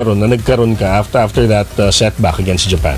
meron na nagkaroon ka after that setback against Japan?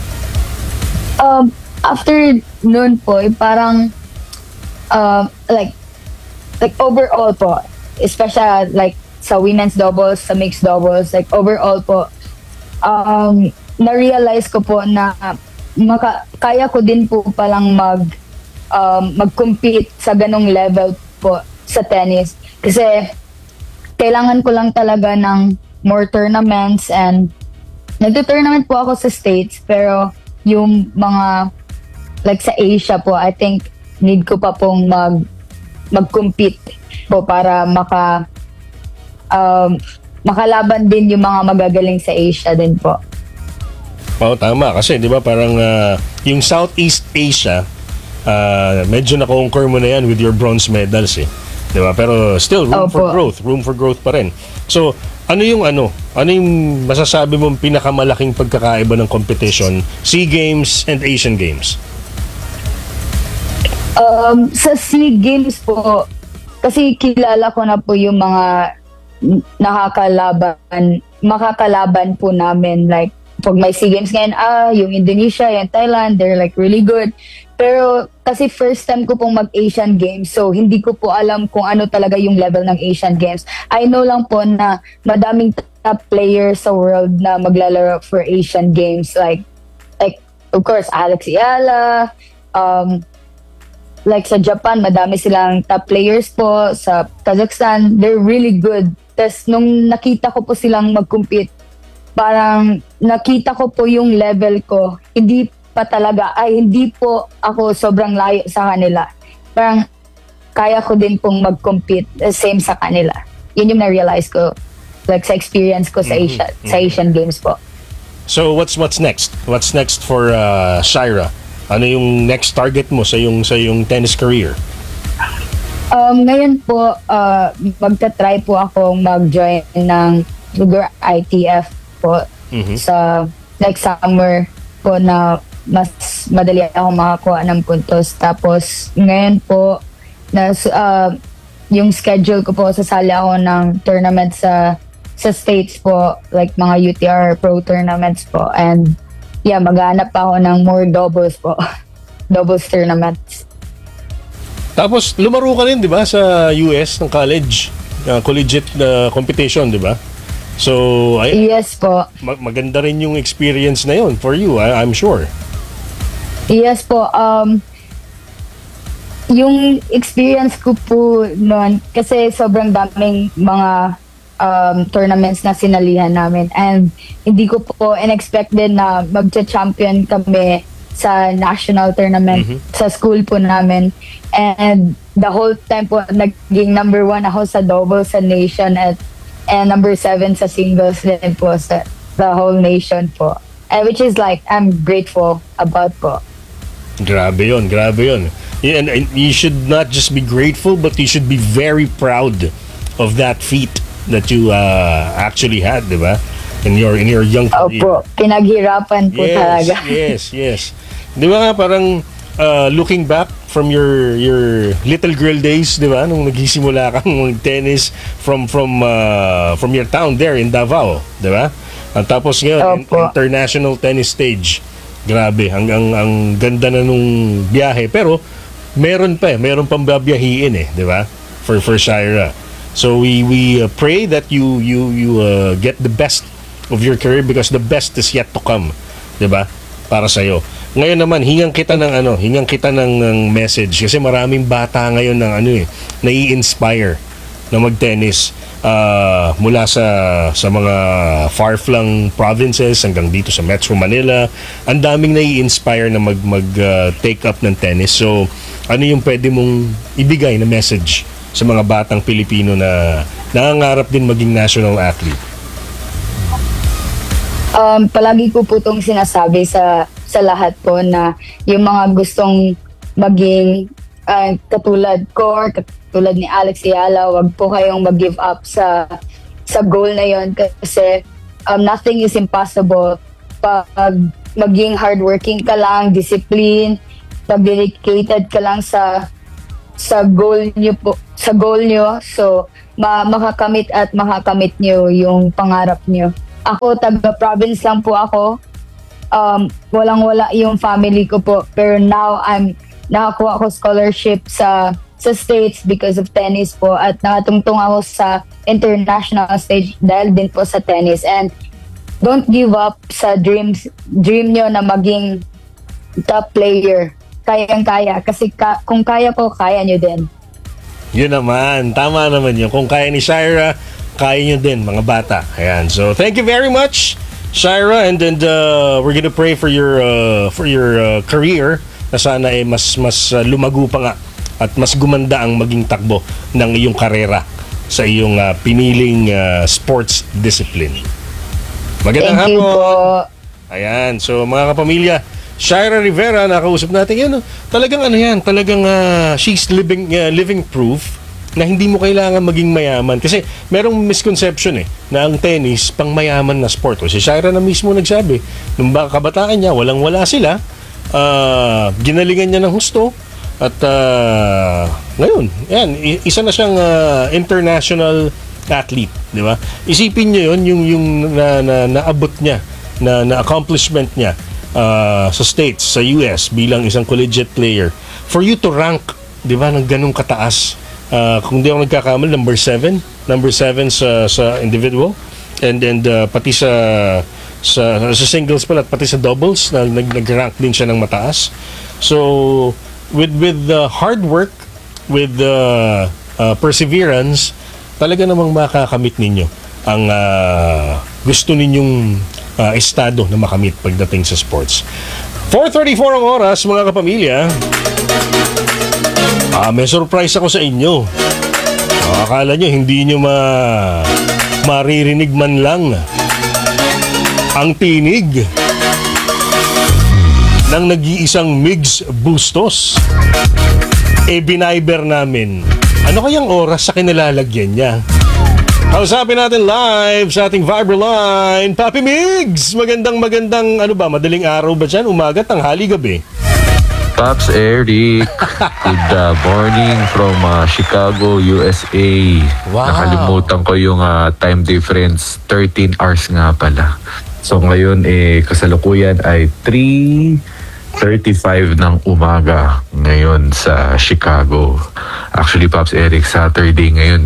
After noon po, parang like overall po, especially like sa women's doubles, sa mixed doubles, like overall po, na-realize ko po na kaya ko din po palang mag-compete sa ganong level po sa tennis. Kasi kailangan ko lang talaga ng more tournaments, and nagto-tournament po ako sa States, pero yung mga like sa Asia po, I think need ko pa pong mag-compete po para makalaban din yung mga magagaling sa Asia din po. Oo, tama. Kasi, di ba, parang yung Southeast Asia, medyo na-conquer mo na yan with your bronze medals, eh. Di ba? Pero still, room for growth pa rin. So, ano yung masasabi mong pinakamalaking pagkakaiba ng competition, SEA Games and Asian Games? Sa SEA Games po, kasi kilala ko na po yung mga makakalaban po namin, like pag may SEA Games ngayon, yung Indonesia, yung Thailand, they're like really good. Pero kasi first time ko pong mag-Asian Games, so hindi ko po alam kung ano talaga yung level ng Asian Games. I know lang po na madaming top players sa world na maglalaro for Asian Games. Like of course, Alex Ayala, like sa Japan, madami silang top players po. Sa Kazakhstan, they're really good. Tapos nung nakita ko po silang mag-compete, parang nakita ko po yung level ko. Hindi po ako sobrang layo sa kanila. Parang kaya ko din pong mag-compete same sa kanila. Yun yung na-realize ko, like sa experience ko sa Asian Games po. So what's next? What's next for Shaira? Ano yung next target mo sa yung tennis career? Ngayon po, magta-try po akong mag-join ng Sugar ITF po sa next summer po, na mas madali ako makakuha ng puntos. Tapos ngayon po, yung schedule ko po, sasali ako ng tournament sa States po, like mga UTR Pro tournaments po. And yeah, maghanap pa ako ng more doubles po. Doubles tournaments. Tapos lumaro ka rin, di ba, sa US ng college, collegiate competition, di ba? So, yes po. Maganda rin yung experience na yun for you, I'm sure. Yes po. Yung experience ko po noon, kasi sobrang daming mga tournaments na sinalihan namin, and hindi ko po in-expected na magcha-champion kami sa national tournament sa school po namin. And the whole time po, naging number 1 ako sa doubles sa nation, and number 7 sa singles din po sa the whole nation po. And which is like, I'm grateful about po. Grabe yun. And you should not just be grateful, but you should be very proud of that feat that you actually had, di ba? In your young career. Opo, pinaghirapan po talaga. Yes. Di ba nga, parang looking back from your little girl days, di ba? Nung nagsisimula kang mag-tennis from your town there in Davao, di ba? At tapos ngayon, international tennis stage. Grabe, ang ganda na nung biyahe. Pero meron pang babiyahiin, di ba? For Shaira. So we pray that you get the best of your career, because the best is yet to come, 'di ba? Para sa iyo. Ngayon naman, hingan kita ng message, kasi maraming bata ngayon nai-inspire na mag-tennis mula sa mga far-flung provinces hanggang dito sa Metro Manila. Ang daming nai-inspire na take up ng tennis. So, ano yung pwede mong ibigay na message sa mga batang Pilipino na nangangarap din maging national athlete? Palagi ko po itong sinasabi sa lahat po, na yung mga gustong maging katulad ko or katulad ni Alex Ayala, wag po kayong mag-give up sa goal na yon, kasi nothing is impossible. Pag maging hardworking ka lang, discipline, pag dedicated ka lang sa goal nyo, so makakamit nyo yung pangarap nyo. ako taga-province lang po ako. Walang-wala yung family ko po. Pero now, nakakuha ako scholarship sa States because of tennis po. At nakatungtong ako sa international stage dahil din po sa tennis. And don't give up sa dream nyo na maging top player. Kayang-kaya. Kasi kung kaya ko, kaya nyo din. Yun naman, tama naman yun. Kung kaya ni Shira, kaya nyo din, mga bata. Ayan. So, thank you very much, Shira, and then we're gonna pray for your career na sana mas lumago pa nga at mas gumanda ang maging takbo ng iyong karera sa iyong piniling sports discipline. Magandang Thank you hapon. po. Ayan. So, mga kapamilya, Shira Rivera, nakausap natin yan. Talagang she's living proof na hindi mo kailangan maging mayaman. Kasi merong misconception na ang tennis pang mayaman na sport. O si Shira na mismo nagsabi, nung kabataan niya, walang-wala sila, ginalingan niya ng husto, at ngayon, yan, isa na siyang international athlete, di ba? Isipin niyo yun, yung naabot niya, na accomplishment niya sa States, sa US, bilang isang collegiate player. For you to rank, di ba, ng ganung kataas, kung di ako nagkakamali, number 7 sa individual, and pati sa singles pala, at pati sa doubles na nag-rank din siya ng mataas. So with hard work, with perseverance, talaga namang makakamit ninyo ang gusto ninyong estado na makamit pagdating sa sports. 4:34 ang oras, mga kapamilya. May surprise ako sa inyo. Akala nyo hindi nyo maririnig man lang ang tinig ng nag-iisang Migs Bustos. Binayber namin. Ano kayang oras sa kinalalagyan niya? Kausapin natin live sa ating Viber line, Papi Migs! Magandang, madaling araw ba dyan? Umaga, tanghali, gabi? Pops Eric, good morning from Chicago, USA. Wow. Nakalimutan ko yung time difference, 13 hours nga pala. So ngayon kasalukuyan ay 3:35 ng umaga ngayon sa Chicago. Actually, Pops Eric, Saturday ngayon.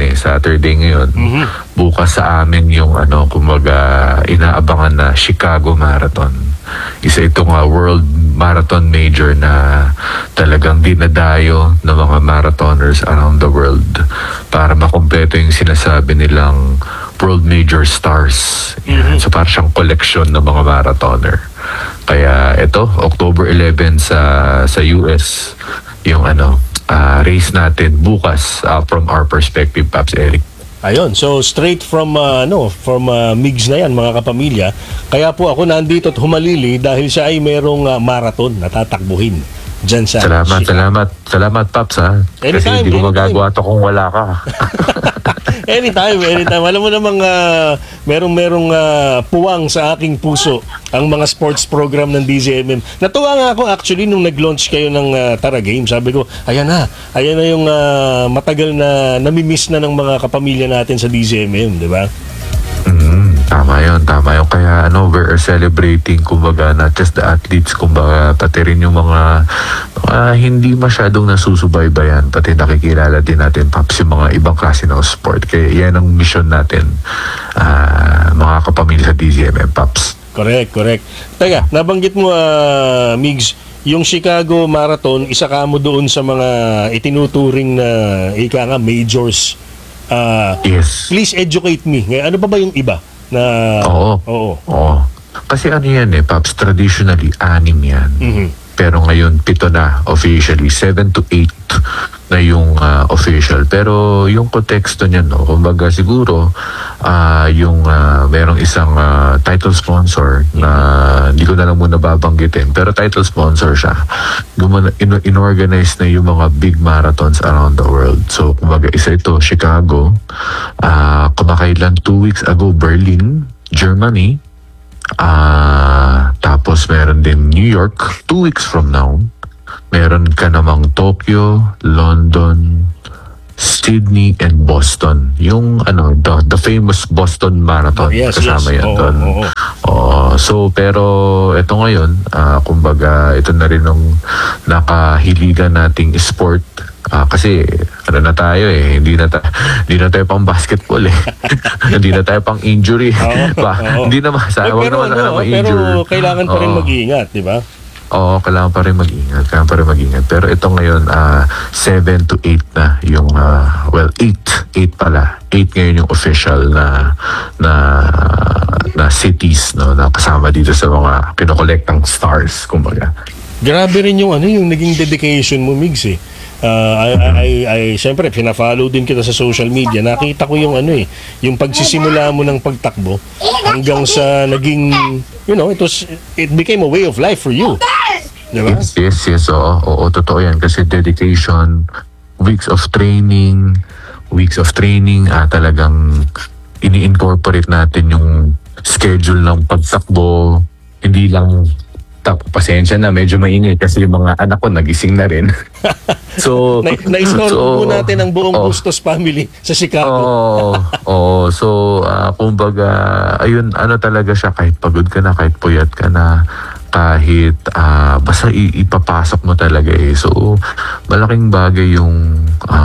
Bukas sa amin yung kumbaga inaabangan na Chicago Marathon. Isa itong world marathon major na talagang dinadayo ng mga marathoners around the world para makumpleto yung sinasabi nilang world major stars. Yan. So parang siyang collection ng mga marathoner. Kaya ito, October 11 sa US, yung race natin bukas from our perspective, Pops Eric. Ayun, so straight from Migs na yan, mga kapamilya. Kaya po ako nandito at humalili dahil siya ay merong marathon na tatakbuhin dyan sa Salamat, Pops, ha? Kasi hindi ko magagawa to kung wala ka. Anytime. Alam mo namang merong puwang sa aking puso ang mga sports program ng DZMM. Natuwa nga ako actually nung nag-launch kayo ng Tara Game. Sabi ko, ayan na yung matagal na namimiss na ng mga kapamilya natin sa DZMM, di ba? Tama yun. Kaya we're celebrating, kumbaga, not just the athletes, kumbaga, pati rin yung mga hindi masyadong nasusubaybayan, pati nakikilala din natin, Pops, yung mga ibang klase ng sport. Kaya yan ang mission natin, mga kapamilya sa DZMM, Pops. Correct. Teka, nabanggit mo, Migs, yung Chicago Marathon, isa ka mo doon sa mga itinuturing na majors. Yes. Please educate me. Ngayon, ano ba yung iba? Oo. Kasi yan Pops, traditionally 6 yan. Pero ngayon 7 na officially, 7 to 8 na yung official. Pero yung konteksto niyan, kumbaga siguro yung merong isang title sponsor na hindi ko na lang muna babanggitin, pero title sponsor siya. Inorganize na yung mga big marathons around the world. So kumbaga isa ito, Chicago, kumakailan 2 weeks ago, Berlin, Germany, tapos meron din New York 2 weeks from now. Meron ka namang Tokyo, London, Sydney and Boston. Yung the famous Boston Marathon. Yes, kasama yes. yan Oo, doon. oo. So pero ito ngayon, kumbaga ito na rin ng nakahiligan nating sport. Kasi na tayo hindi na tayo pang basketball hindi na tayo pang injury. Hindi na wag naman na ma-injure. Pero kailangan pa rin mag-iingat, di ba? Oo, kailangan pa rin mag-ingat. Pero ito ngayon, 7 to 8 na yung, 8 pala. 8 ngayon yung official na cities, no, na kasama dito sa mga pinokolektang stars, kumbaga. Grabe rin yung yung naging dedication mo, Migs Siyempre, pina-follow din kita sa social media. Nakita ko yung yung pagsisimula mo ng pagtakbo hanggang sa naging, it became a way of life for you. Diba? Yes. Oo, totoo yan. Kasi dedication, weeks of training, talagang ini-incorporate natin yung schedule ng pagtakbo. Hindi lang pasensya na, medyo maingay kasi yung mga anak ko nagising na rin. So, na-istorbo natin ang buong Bustos family sa Chicago. So, kumbaga, ayun, talaga siya, kahit pagod ka na, kahit puyat ka na, kahit basta ipapasok mo talaga So, malaking bagay yung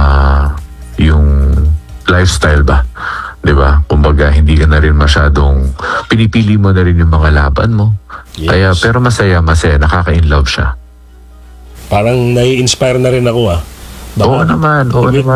lifestyle ba? 'Di ba? Kumbaga, hindi ka na rin masyadong pinipili mo na rin yung mga laban mo. Yes. Kaya pero masaya, nakaka-in-love siya. Parang nai-inspire na rin ako Oo naman.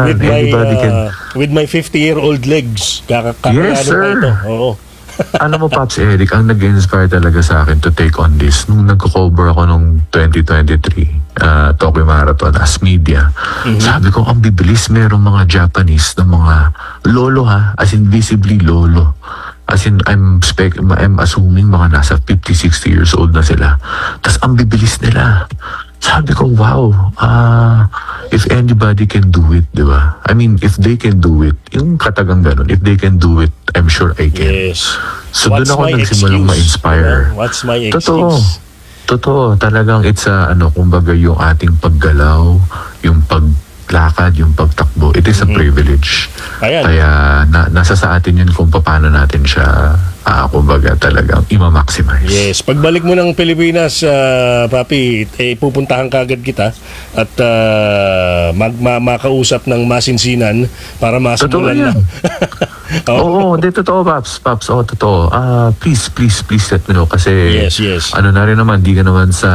With my 50-year-old legs, Yes, sir. ito. Oo. Alam mo, Pops Eric, ang nag-inspire talaga sa akin to take on this, nung nagko-cover ako nung 2023 Tokyo Marathon as media, sabi ko, ang bibilis, merong mga Japanese na mga lolo as in visibly lolo. As in, I'm assuming mga nasa 50-60 years old na sila. Tapos ang bibilis nila. Sabi ko, wow, if anybody can do it, di ba? I mean, if they can do it, yung katagang ganun, if they can do it, I'm sure I can. Yes. So doon ako nagsimulang ma-inspire. What's my excuse? Totoo. Talagang it's kumbaga yung ating paggalaw, yung paglakad, yung pagtakbo. It is a privilege. Ayan. Kaya nasa sa atin yun kung paano natin siya kumbaga talagang ima-maximize. Yes, pagbalik mo ng Pilipinas, Papi, pupuntahan kagad kita at makausap ng masinsinan para masimulan na. Oo, totoo, Paps. Oo, totoo. Please let me know kasi yes. na rin naman, di ka naman sa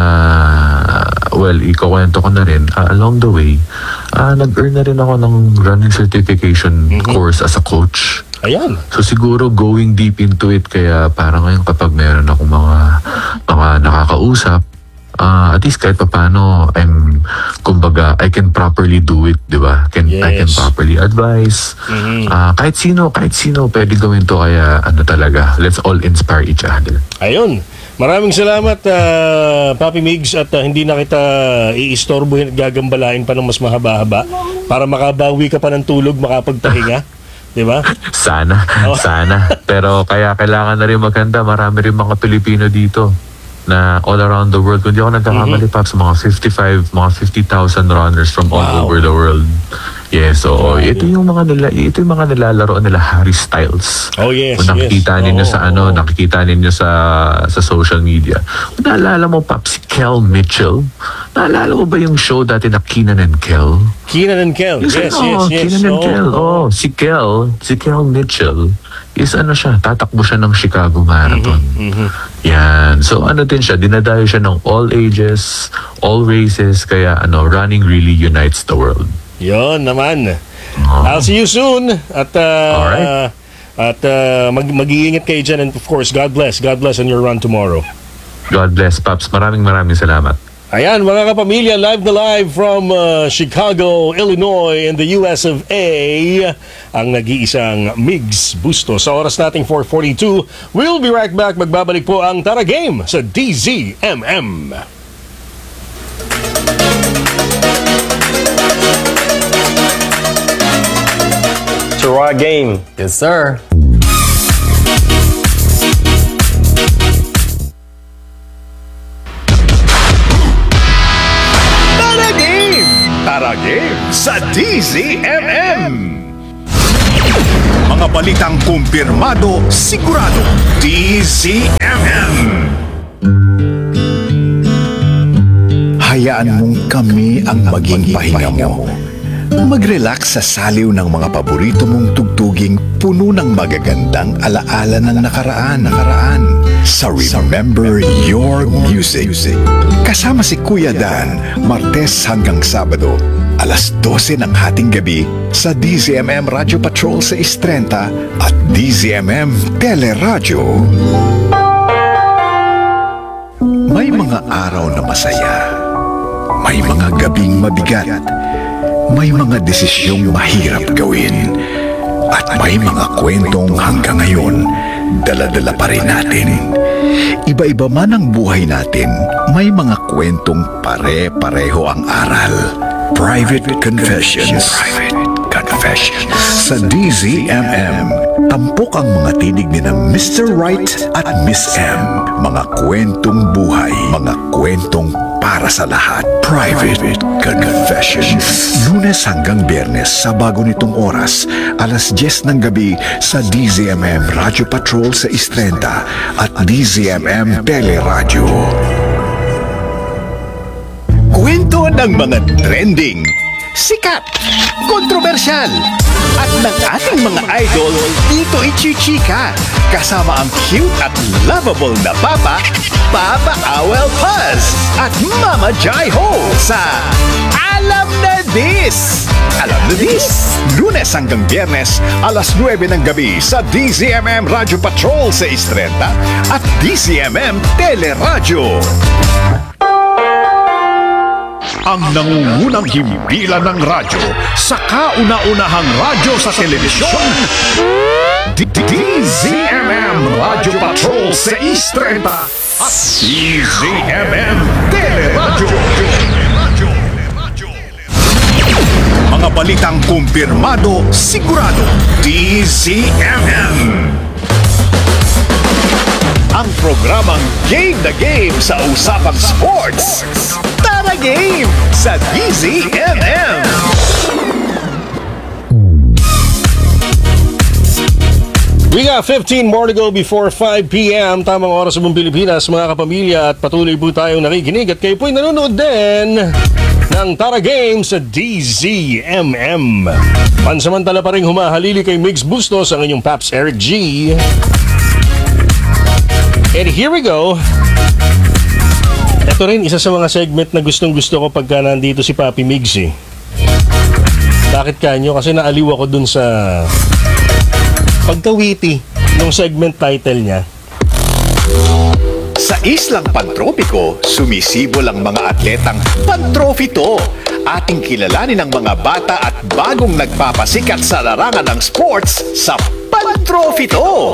ikukwento ko na rin, along the way, nag-earn na rin ako ng running certification course as a coach. Ayan. So siguro going deep into it, kaya parang ngayon kapag meron akong mga nakakausap, at least kahit paano, kumbaga, I can properly do it, di ba? I can properly advise. Kahit sino pwede gawin to, kaya talaga, let's all inspire each other. Ayun. Maraming salamat, Papi Migs, at hindi na kita iistorbohin at gagambalain pa ng mas mahaba-haba para makabawi ka pa ng tulog, makapagpahinga. Di ba? Sana. Pero kaya kailangan na rin maganda. Marami rin mga Pilipino dito na all around the world. Kung di ako nagkakamali, Paps, mga 50,000 runners from all over the world. Yes, so ito yung mga nilalaro nila Harry Styles. Oh yes, kung nakikita ninyo nakikita ninyo sa social media. Kung naalala mo, Paps, si Kel Mitchell. Naalala mo ba yung show dati na Keenan and Kel? Keenan and Kel. Yes. Keenan and Kel. Si Kel Mitchell is tatakbo siya ng Chicago Marathon. Yan. So din siya, dinadayo siya ng all ages, all races, kaya running really unites the world. Yon naman. I'll see you soon. At Alright. mag-iingat kayo dyan, and of course, God bless on your run tomorrow. God bless, Paps. Maraming salamat. Ayan, mga kapamilya, live na live from Chicago, Illinois, in the US of A, ang nag-iisang Migs Bustos. Sa oras nating 4:42, we'll be right back. Magbabalik po ang Tara Game sa DZMM. Tara Game. Yes, sir. Tara Game sa DZMM. Mga balitang kumpirmado, sigurado. DZMM. Hayaan mong kami ang maging pahinga mo. Mag-relax sa saliw ng mga paborito mong tugtuging puno ng magagandang alaala ng nakaraan. Sa Remember Your Music. Kasama si Kuya Dan, Martes hanggang Sabado, alas 12 ng hating gabi sa DZMM Radio Patrol sa Istrenta at DZMM Teleradyo. May mga araw na masaya. May mga gabing mabigat. May mga desisyong mahirap gawin. At may mga kwentong hanggang ngayon, dala-dala pa rin natin. Iba-iba man ang buhay natin, may mga kwentong pare-pareho ang aral. Private Confessions. Sa DZMM, tampok ang mga tinig ni ng Mr. Right at Miss M. Mga kwentong buhay, mga kwentong para sa lahat. Private Confessions. Lunes hanggang Biyernes sa bago nitong oras, alas 10 ng gabi sa DZMM Radio Patrol sa Istrenta at DZMM Teleradyo. Kwento ng mga trending, sikat, kontrobersyal, at ng ating mga idol dito ichichika. Kasama ang cute at lovable na Papa Awel Paz at Mama Jai Ho sa Alam na This! Alam na This! Lunes hanggang Biyernes, alas 9 ng gabi sa DZMM Radio Patrol sa Istrenta at DZMM Teleradyo. Ang nangungunang himpilan ng radyo sa kauna-unahang radyo sa telebisyon. DZMM Radio Patrol sa Istrenta at DZMM Teleradyo. Mga balitang kumpirmado, sigurado. DZMM. Ang programang Game na Game sa Usapang Sports. Tara Game sa DZMM. We got 15 more to go before 5 p.m. Tamang oras sa buong Pilipinas, mga kapamilya, at patuloy po tayong nakikinig at kayo po'y nanonood din ng Tara Game sa DZMM. Pansamantala pa rin humahalili kay Migs Bustos ang inyong Paps Eric G. And here we go. Ito rin, isa sa mga segment na gustong-gusto ko pagka nandito si Papi Migs eh. Bakit kanyo? Kasi naaliw ako dun sa pagkawiti ng segment title niya. Sa islang pantropiko, sumisibol ang mga atletang pantrofito. Ating kilalanin ang mga bata at bagong nagpapasikat sa larangan ng sports sa pantrofito.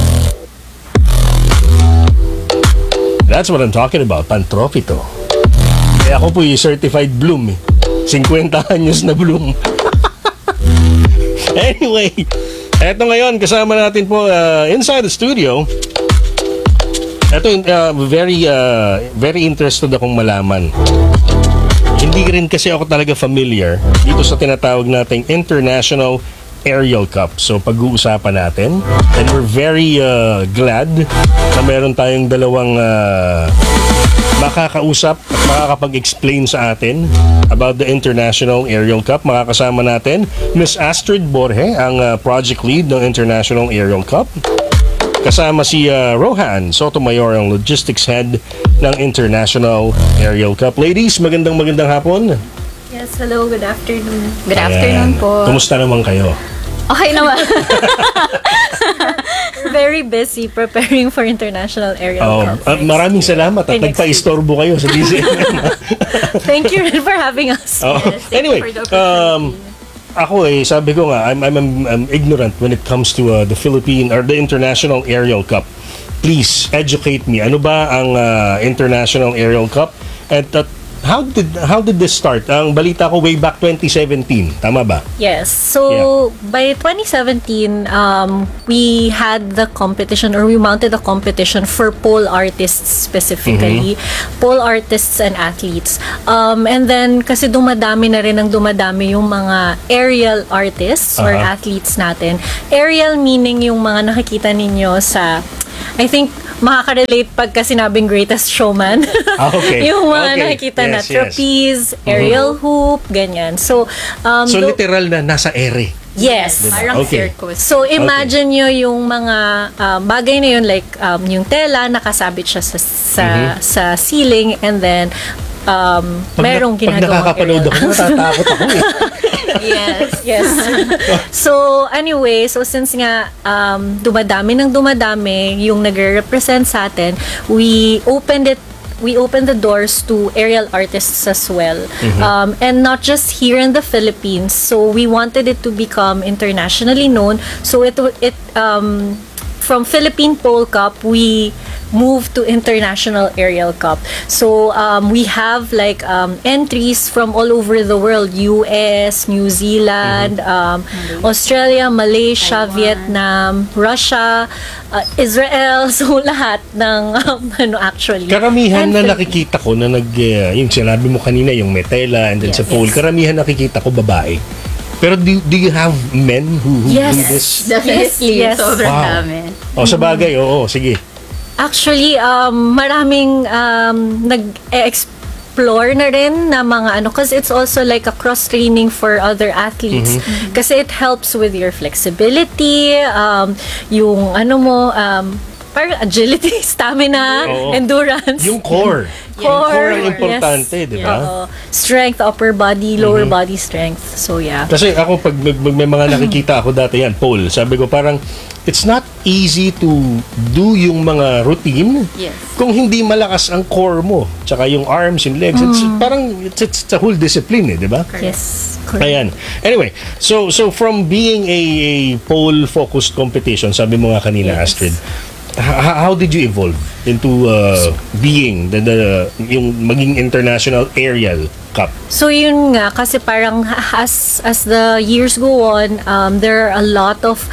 That's what I'm talking about, pantrofito. Kaya ako po yung certified bloom eh. 50 anyos na bloom. Anyway, eto ngayon, kasama natin po inside the studio. Eto, very interested akong malaman. Hindi rin kasi ako talaga familiar dito sa tinatawag nating International Aerial Cup. So pag-uusapan natin, and we're very glad na meron tayong dalawang makakausap at makakapag-explain sa atin about the International Aerial Cup. Makakasama natin Miss Astrid Borge, ang project lead ng International Aerial Cup. Kasama si Rohan Sotomayor, ang logistics head ng International Aerial Cup. Ladies, magandang hapon. Yes, hello, good afternoon. Good afternoon po. Kumusta naman kayo? Okay naman. Very busy preparing for International Aerial Cup. Maraming salamat at nagpa-istorbo kayo sa DZMM. Thank you for having us. Yes, anyway, ako sabi ko nga, I'm ignorant when it comes to the Philippine or the International Aerial Cup. Please educate me. Ano ba ang International Aerial Cup? At how did this start? Ang balita ko way back 2017, tama ba? Yes. So by 2017, we had the competition, or we mounted a competition for pole artists specifically, pole artists and athletes. And then kasi dumadami yung mga aerial artists or athletes natin. Aerial meaning yung mga nakikita ninyo sa, I think makaka-relate pagka sinabing Greatest Showman. Okay. Yung mga Okay. nakikita na Yes, yes. trapeze, aerial hoop, ganyan. So, So literal na nasa ere. yes. Parang Okay. circus. So, imagine nyo yung mga bagay na yun, like yung tela, nakasabit siya sa ceiling, and then merong Pag ginagawang nakakapanood aerial. ako, natatakot ako eh. Yes. So, anyway, so since nga dumadami yung nagre-represent sa atin, we opened the doors to aerial artists as well. And not just here in the Philippines. So we wanted it to become internationally known. So it from Philippine Pole Cup, we moved to International Aerial Cup. So we have like entries from all over the world: US, New Zealand, Australia, Malaysia, Vietnam, Russia, Israel. So lahat ng actually. Karamihan And na Philippines. nakikita ko na yung sinabi mo kanina, yung metela and then sa pole, karamihan nakikita ko babae. Pero do you have men who do this? Definitely. Yes. Sobrang Wow. dami. O sa bagay, oo, sige. Actually, maraming nag-explore na rin na mga because it's also like a cross-training for other athletes. Kasi it helps with your flexibility, yung parang agility, stamina, Oo. endurance. Yung core. Yung core ang importante, di ba? Oo. Strength, upper body, lower body strength. So, yeah. Kasi ako, pag may mga nakikita ako dati yan, pole, sabi ko parang, it's not easy to do yung mga routine Yes. kung hindi malakas ang core mo. Tsaka yung arms, yung legs. It's parang, it's a whole discipline, di ba? Yes. Correct. Ayan. Anyway, so from being a pole-focused competition, sabi mo nga kanina, Yes. Astrid, how did you evolve into being yung maging International Aerial Cup? So yun nga, kasi parang as the years go on, there are a lot of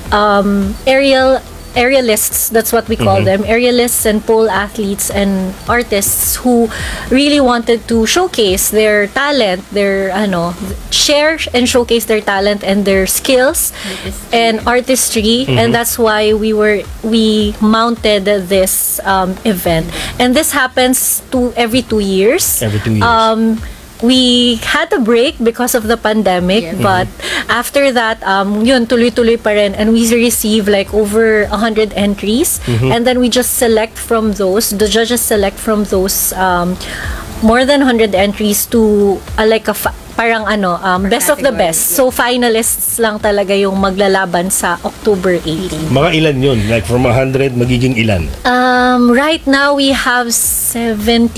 aerialists, that's what we call them, aerialists and pole athletes and artists who really wanted to showcase their talent, their share and showcase their talent and their skills and artistry, and that's why we mounted this event. And this happens every 2 years. Every 2 years. We had a break because of the pandemic, but after that, yun, tuloy-tuloy pa rin. And we receive like over 100 entries. And then we just select from those, the judges select from those more than 100 entries to parang best of the best. So finalists lang talaga yung maglalaban sa October 18. Mga ilan yun? Like from 100, magiging ilan? Right now we have 72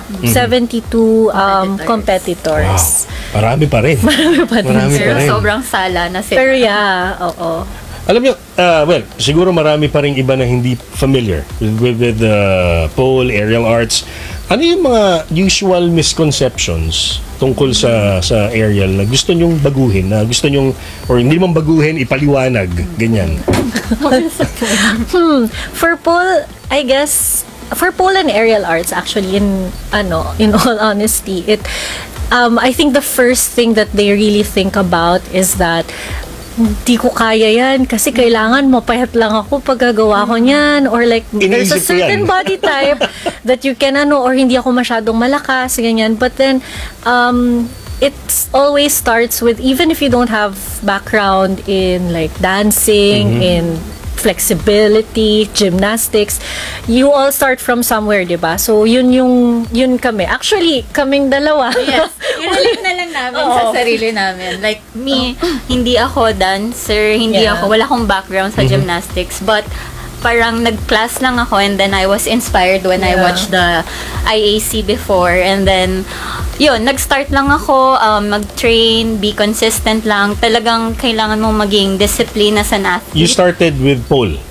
competitors. Wow. Marami pa rin. Marami pa Pero rin. sobrang sala na sila. Pero yeah, oo. Alam niyo, well, siguro marami pa rin iba na hindi familiar with pole, aerial arts. Ano yung mga usual misconceptions tungkol sa aerial na gusto nyong baguhin, na gusto nyong, or hindi man baguhin, ipaliwanag, ganyan? For pole, I guess, for pole and aerial arts, actually, in all honesty, I think the first thing that they really think about is that hindi ko kaya yan kasi kailangan mapayat lang ako pag gagawa ko niyan, or like there's a Iniisip ko yan. certain body type that you can or hindi ako masyadong malakas, ganyan. But then it always starts with, even if you don't have background in like dancing, in flexibility, gymnastics, you all start from somewhere, di ba? So yun kami. Actually, kaming dalawa. Yes. Relate na lang namin sa sarili namin. Like me, hindi ako dancer, wala akong background sa gymnastics, but parang nag-class lang ako, and then I was inspired when I watched the IAC before, and then yun, nag-start lang ako mag-train, be consistent lang. Talagang kailangan mo maging discipline as an athlete. You started with pole.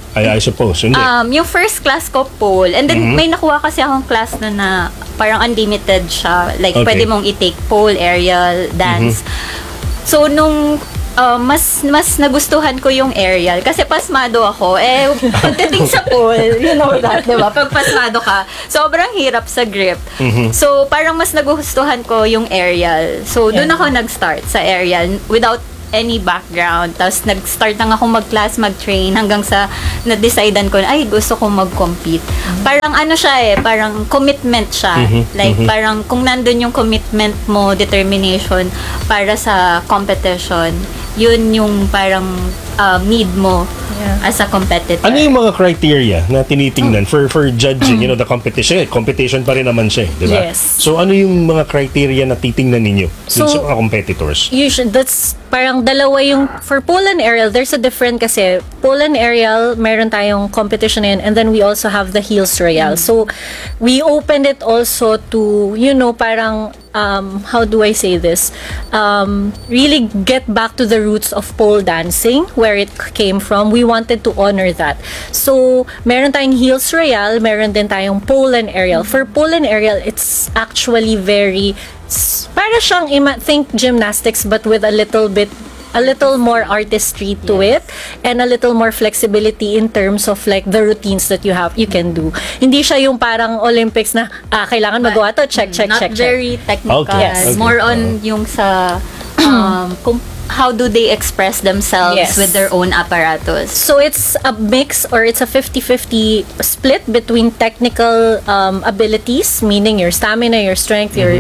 I suppose. Hindi. Yung first class ko pole. And then may nakuha kasi akong class na parang unlimited siya. Like Okay. pwede mong i-take pole, aerial, dance. So nung mas nagustuhan ko yung aerial kasi pasmado ako. Pagdating sa pole, you know that, di ba? Pag pasmado ka, sobrang hirap sa grip. So parang mas nagustuhan ko yung aerial. So doon ako nag-start sa aerial without any background. Tapos nag-start lang ako mag-class, mag-train hanggang sa na-decidean ko na, ay, gusto kong mag-compete. Parang ano siya parang commitment siya. Like, parang kung nandun yung commitment mo, determination para sa competition, yun yung parang need mo as a competitor. Ano yung mga criteria na tinitingnan for judging, the competition? Competition pa rin naman siya, di ba? Yes. So, ano yung mga criteria na titingnan ninyo dun sa mga competitors? That's parang dalawa yung, for pole and aerial, there's a different kasi, pole and aerial, meron tayong competition in, and then we also have the heels royale. So, we opened it also to, parang, how do I say this? Really get back to the roots of pole dancing, where it came from. We wanted to honor that. So, meron tayong heels royale, meron din tayong pole and aerial. For pole and aerial, it's actually very, para siyang think gymnastics but with a little more artistry to it and a little more flexibility in terms of like the routines that you can do. Hindi siya yung parang Olympics na kailangan magawa to, check. Not very technical. Okay. Yes. More on yung sa how do they express themselves Yes. with their own apparatus. So it's a mix, or it's a 50-50 split between technical abilities, meaning your stamina, your strength, your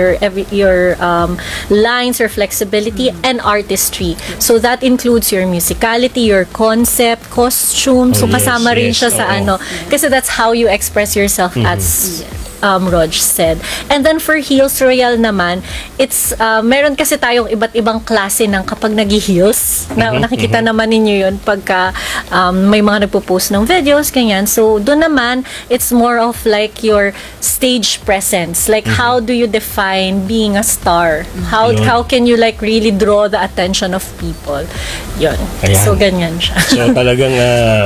lines, your flexibility, and artistry. So that includes your musicality, your concept, costume. So yes, kasama rin yes, siya sa oo. kasi that's how you express yourself as Rog said. And then for heels royale naman, it's meron kasi tayong iba't ibang klase ng kapag nag-heels. Nakikita naman ninyo yun pagka may mga nagpo-post ng videos, ganyan. So doon naman, it's more of like your stage presence. Like how do you define being a star? How can you like really draw the attention of people? Yun. Ayan. So ganyan siya. So talagang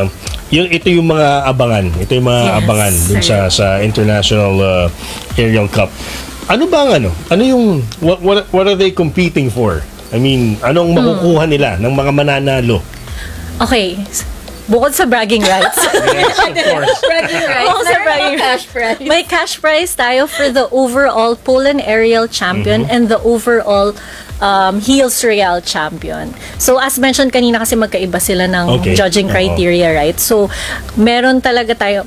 ito yung mga abangan. Ito yung mga Yes. abangan dun sa International Aerial Cup. Ano ba ang ano yung what are they competing for? I mean, anong makukuha nila ng mga mananalo? Okay. Bukod sa bragging rights. Yes, of course. Bragging rights. Oo, sa bragging cash prize. May cash prize tayo for the overall pole and aerial champion and the overall heels royale champion. So as mentioned kanina kasi magkaiba sila ng Okay. judging criteria, right? So meron talaga tayo,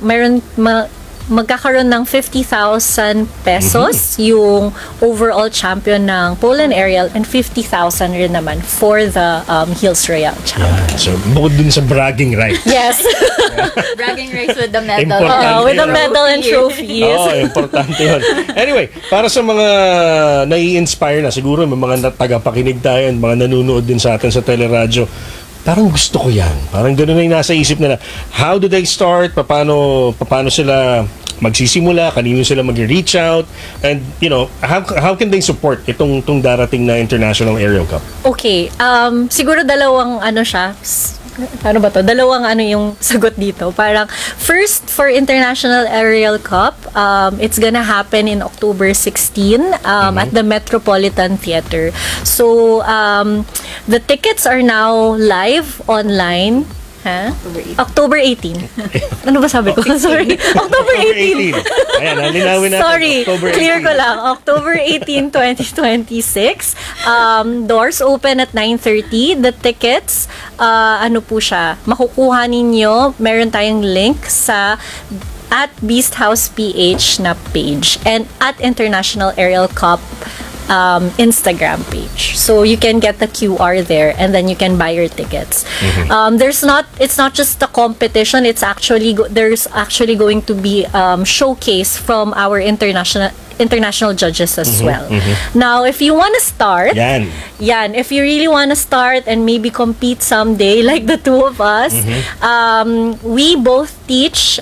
magkakaroon ng 50,000 pesos yung overall champion ng pole and aerial, and 50,000 rin naman for the heels royale champion. Yeah. So bukod dun sa bragging rights. Yes. Bragging rights with the medal. Importante With the yun. medal and trophies. Oo, importante yun. Anyway, para sa mga nai-inspire na, siguro may mga tagapakinig tayo, mga nanonood din sa atin sa teleradyo, parang gusto ko yan. Parang gano'n na yung nasa isip nila. How do they start? Paano sila magsisimula? Kanino sila mag-reach out? And, how can they support itong darating na International Aerial Cup? Okay, siguro dalawang siya. Ano ba to? Dalawang yung sagot dito. Parang first for International Aerial Cup, it's gonna happen in October 16 at the Metropolitan Theater. So the tickets are now live online. October 18. Ano ba sabi ko? Sorry. October 18. Ayan, linawin natin. Sorry, October 18. clear ko lang. October 18, 2026. Doors open at 9:30. The tickets, po siya, makukuha ninyo. Meron tayong link sa at Beast House PH na page and at International Aerial Cup Instagram page. So you can get the QR there and then you can buy your tickets. It's not just a competition, it's actually there's actually going to be showcase from our international judges as well. Now, if you want to start, if you really want to start and maybe compete someday like the two of us, we both teach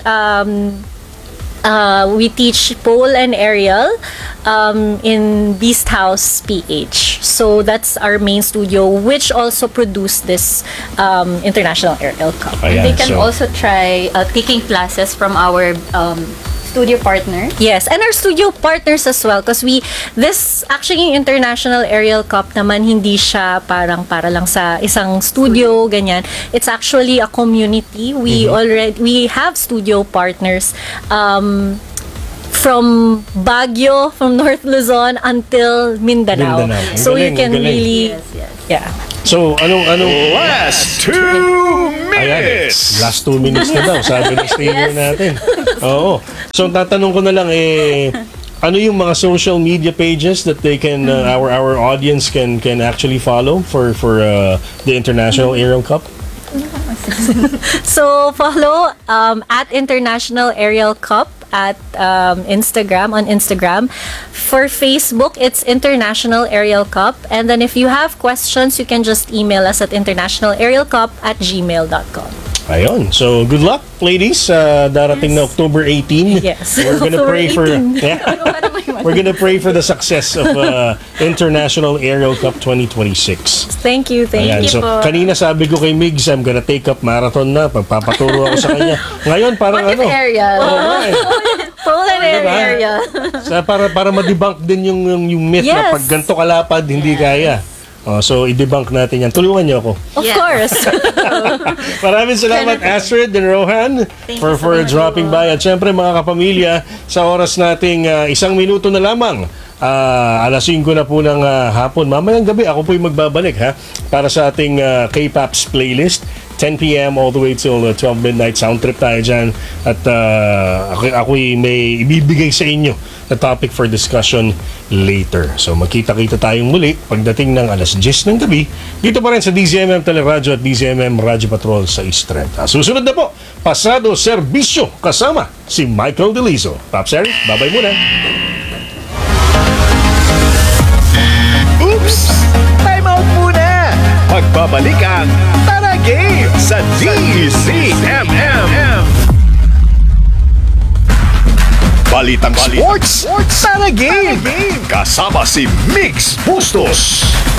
we teach pole and aerial in Beast House PH. So that's our main studio, which also produced this International Aerial Cup. Ayan, They can so- also try taking classes from our studio partner. Yes, and our studio partners as well, because this actually yung International Aerial Cup naman, hindi siya parang para lang sa isang studio, ganyan. It's actually a community. We have studio partners from Baguio, from North Luzon until Mindanao. Mindanao. Ang So you galing, can ang galing. really, Yes. yeah. So, anong Last 2 Ayan, minutes. last 2 minutes na daw, sabi ng streamer natin. Oo. So, tatanong ko na lang, ano yung mga social media pages that they can, our audience can actually follow for the International Aerial Cup? So follow at International Aerial Cup at Instagram, on Instagram. For Facebook, it's International Aerial Cup. And then if you have questions, you can just email us at internationalaerialcup@gmail.com. Ayun. So, good luck, ladies. Darating na October 18. Yes. We're gonna October pray for 18. we're gonna pray for the success of International Aerial Cup 2026. Thank you. Ayan. Thank you So, po. kanina sabi ko kay Migs, I'm gonna take up marathon na. Pagpapaturo ako sa kanya. Ngayon, parang ano. Area. Oo nga eh. Polar Diba? area. Para ma-debunk din yung myth na Yes. pag ganito kalapad, hindi kaya. So, i-debunk natin yan. Tulungan niyo ako. Of course. Maraming salamat, Astrid and Rohan, for dropping by. At syempre, mga kapamilya, sa oras nating 1 minuto na lamang, alas 5 na po ng hapon. Mamayang gabi, ako po'y magbabalik ha, para sa ating K-Pops playlist. 10 p.m. all the way till 12 midnight. Sound trip tayo dyan. At ako'y may ibibigay sa inyo na topic for discussion later. So magkita-kita tayong muli pagdating ng alas 10 ng gabi dito pa rin sa DZMM Teleradyo at DZMM Radyo Patrol sa East Trent. Susunod na po, Pasado Serbisyo kasama si Michael Delizo. Pops Eric, bye-bye muna. Oops! Time out muna! Magbabalik ang Tara Game sa DZMM. Balitang Sports, Tara Game! Kasama si Mix Bustos.